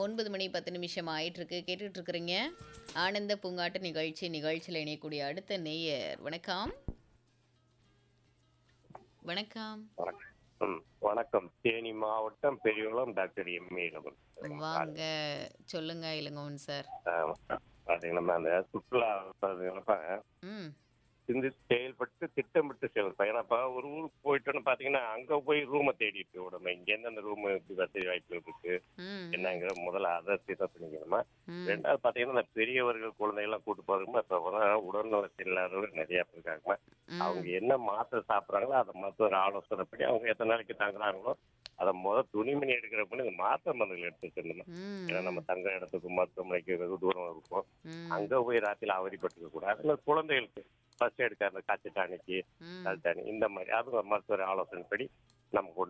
9 மணி 10 நிமிஷம் ஆயிட்டிருக்கு. கேட்டுட்டு இருக்கிறீங்க. ஆனந்த பூங்காட்டு நிகழ்ச்சியில இணையக்கூடிய அடுத்த நேயர். வணக்கம். வணக்கம். வணக்கம். வணக்கம். தேனி மாவட்டம் பெரியகுளம் டாக்டர் எம்.ஏ. இளங்கோவன் பேசுறேங்க. வாங்க. சொல்லுங்க இளங்கோவன் சார். பாத்தீங்கன்னா அந்த சுற்றுலா பார்த்தீங்கன்னா ம். சிந்தித்து செயல்பட்டு திட்டமிட்டு செயல்படும். ஏன்னா இப்ப ஒரு ஊருக்கு போயிட்டோன்னு பாத்தீங்கன்னா அங்க போய் ரூமை தேடிட்டு விடணும். இங்க இருந்து அந்த ரூம் எப்படி வசதி வாய்ப்பு இருக்கு ம். என்னங்கிற முதல்ல அதை சீதா பண்ணிக்கணுமா. ம். ரெண்டாவது பாத்தீங்கன்னா இந்த பெரியவர்கள் குழந்தைகள்லாம் கூட்டு போறதுமா இப்ப உடல்நலத்தில் இல்லாதவர்கள் நிறைய பேர் இருக்காங்க. அவங்க ம். என்ன மாத்திரை சாப்பிட்றாங்களோ அதை மருத்துவர் ஆலோசனைப்படி அவங்க எத்தனை நாளைக்கு தங்குறாங்களோ அதை துணிமணி எடுக்கிறப்ப இந்த மாத்திரை மருந்துகள் எடுத்து வச்சிருந்தோம். ஏன்னா நம்ம ம். தங்க இடத்துக்கு மருத்துவமனைக்கு வெகு தூரம் இருக்கும். ம். அங்க போய் ராத்திரில அவதிப்பட்டுக்க கூடாது. இல்லை குழந்தைகளுக்கு ஃபர்ஸ்ட் எடுக்க அந்த காய்ச்சல் டானிக்கு ம். கல் டானி இந்த மாதிரி அது மருத்துவர் ஆலோசனைப்படி நம்ம கொண்டு